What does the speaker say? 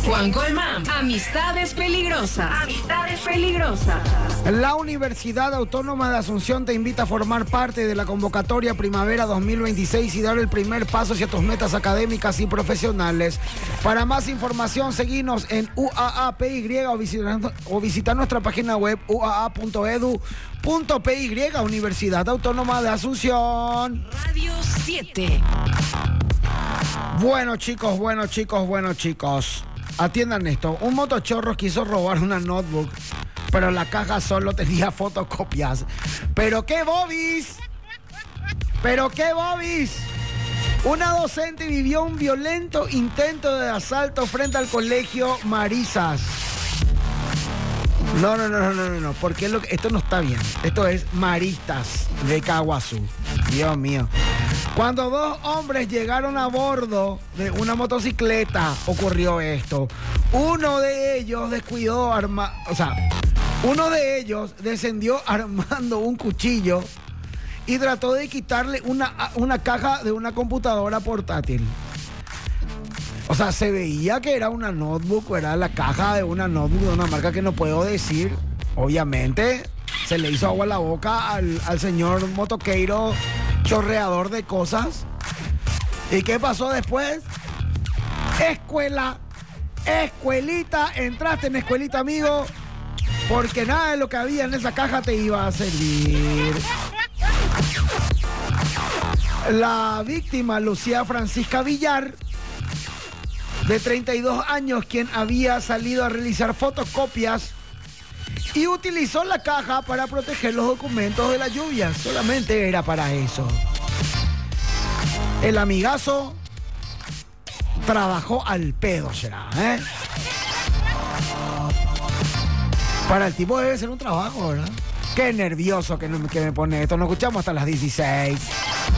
Juan Colmán. Amistades peligrosas. Amistades peligrosas. La Universidad Autónoma de Asunción te invita a formar parte de la convocatoria Primavera 2026 y dar el primer paso hacia tus metas académicas y profesionales. Para más información, seguinos en UAAPY o visitar nuestra página web uaa.edu.py, Universidad Autónoma de Asunción. Radio 7. Bueno, chicos. Atiendan esto. Un motochorro quiso robar una notebook, pero la caja solo tenía fotocopias. ¿Pero qué bobis? Una docente vivió un violento intento de asalto frente al colegio Marisas. No, porque esto no está bien. Esto es Maristas de Caguazú. Dios mío. Cuando dos hombres llegaron a bordo de una motocicleta, ocurrió esto. Uno de ellos descendió armando un cuchillo y trató de quitarle una caja de una computadora portátil. O sea, se veía que era una notebook, o era la caja de una notebook de una marca que no puedo decir. Obviamente, se le hizo agua a la boca al señor motoqueiro chorreador de cosas. ¿Y qué pasó después? Escuelita, entraste en escuelita, amigo, porque nada de lo que había en esa caja te iba a servir. La víctima, Lucía Francisca Villar, de 32 años, quien había salido a realizar fotocopias y utilizó la caja para proteger los documentos de la lluvia. Solamente era para eso. El amigazo trabajó al pedo, será, ¿eh? Para el tipo debe ser un trabajo, ¿verdad? Qué nervioso que me pone esto. Nos escuchamos hasta las 16.